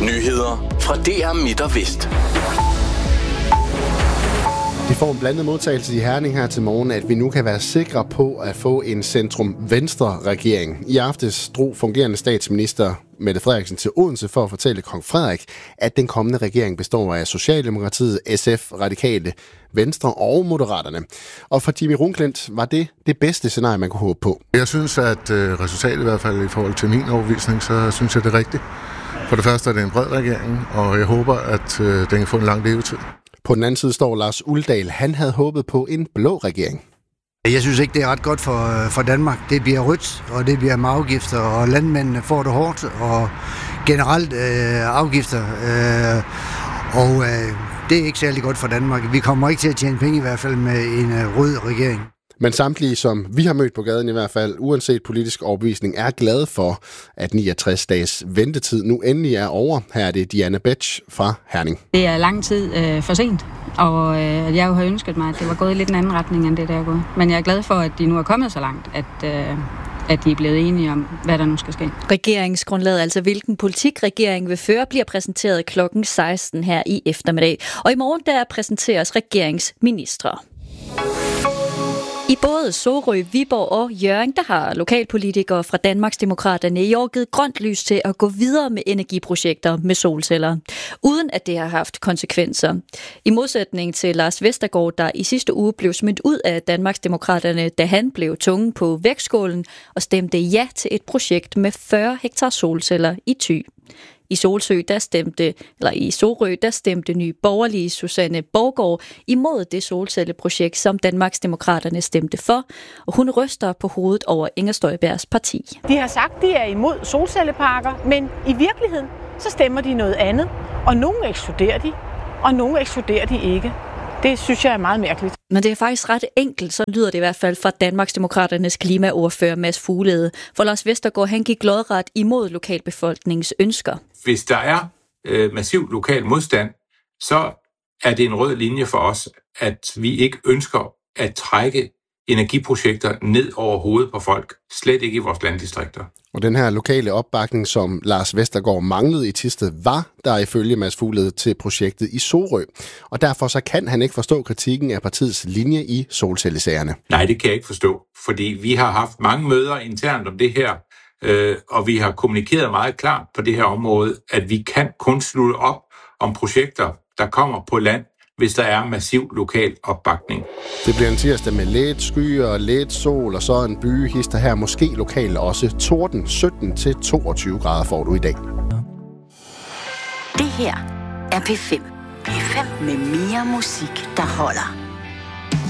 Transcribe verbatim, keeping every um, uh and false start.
Nyheder fra D R Midt og Vest. Vi får en blandet modtagelse i Herning her til morgen, at vi nu kan være sikre på at få en centrum-venstre-regering. I aftes drog fungerende statsminister Mette Frederiksen til Odense for at fortælle kong Frederik, at den kommende regering består af Socialdemokratiet, S F, Radikale, Venstre og Moderaterne. Og for Jimmy Rundklint var det det bedste scenarie, man kunne håbe på. Jeg synes, at øh, resultatet i hvert fald i forhold til min overbevisning, så synes jeg det er rigtigt. For det første er det en bred regering, og jeg håber, at øh, den kan få en lang levetid. På den anden side står Lars Uldal. Han havde håbet på en blå regering. Jeg synes ikke, det er ret godt for, for Danmark. Det bliver rødt, og det bliver med afgifter, og landmændene får det hårdt, og generelt øh, afgifter. Øh, og øh, det er ikke særlig godt for Danmark. Vi kommer ikke til at tjene penge i hvert fald med en øh, rød regering. Men samtlige, som vi har mødt på gaden i hvert fald, uanset politisk overbevisning, er glade for, at niogtres dages ventetid nu endelig er over. Her er det Diana Betsch fra Herning. Det er lang tid øh, for sent, og øh, jeg har ønsket mig, at det var gået i lidt en anden retning, end det der er gået. Men jeg er glad for, at de nu er kommet så langt, at, øh, at de er blevet enige om, hvad der nu skal ske. Regeringsgrundlaget, altså hvilken politik regeringen vil føre, bliver præsenteret klokken seksten her i eftermiddag. Og i morgen der præsenteres regeringsministre. I både Sorø, Viborg og Hjørring, der har lokalpolitikere fra Danmarksdemokraterne i år givet grønt lys til at gå videre med energiprojekter med solceller, uden at det har haft konsekvenser. I modsætning til Lars Vestergaard, der i sidste uge blev smidt ud af Danmarksdemokraterne, da han blev tungen på vægtskålen og stemte ja til et projekt med fyrre hektar solceller i Thy. I Solsø, der stemte, eller i Sorø, der stemte Nye Borgerlige Susanne Borgård imod det solcelleprojekt, som Danmarksdemokraterne stemte for, og hun ryster på hovedet over Inger Støjbergs parti. De har sagt, at de er imod solcelleparker, men i virkeligheden så stemmer de noget andet, og nogle ekskluderer de, og nogle ekskluderer de ikke. Det synes jeg er meget mærkeligt. Men det er faktisk ret enkelt, så lyder det i hvert fald fra Danmarksdemokraternes klimaordfører Mads Fuglede. For Lars Vestergaard, han gik lodret imod lokalbefolkningens ønsker. Hvis der er øh, massiv lokal modstand, så er det en rød linje for os, at vi ikke ønsker at trække energiprojekter ned over hovedet på folk. Slet ikke i vores landdistrikter. Og den her lokale opbakning, som Lars Vestergaard manglede i Thisted, var der ifølge Mads Fuglede til projektet i Sorø. Og derfor så kan han ikke forstå kritikken af partiets linje i solcellesagerne. Nej, det kan jeg ikke forstå, fordi vi har haft mange møder internt om det her, øh, og vi har kommunikeret meget klart på det her område, at vi kan kun slutte op om projekter, der kommer på land, hvis der er massiv lokal opbakning. Det bliver en tirsdag med lidt skyer og lidt sol, og så en byhister her, måske lokalt også torden. sytten til toogtyve grader får du i dag. Det her er P fem. P fem med mere musik, der holder.